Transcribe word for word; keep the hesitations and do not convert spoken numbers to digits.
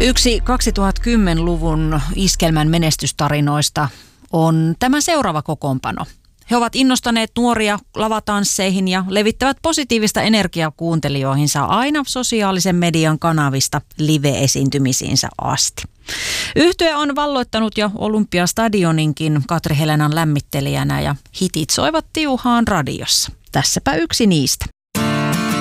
Yksi kaksituhattakymmenluvun iskelmän menestystarinoista on tämä seuraava kokoonpano. He ovat innostaneet nuoria lavatansseihin ja levittävät positiivista energiaa kuuntelijoihinsa aina sosiaalisen median kanavista live-esiintymisiinsä asti. Yhtye on valloittanut jo Olympiastadioninkin Katri Helenan lämmittelijänä ja hitit soivat tiuhaan radiossa. Tässäpä yksi niistä.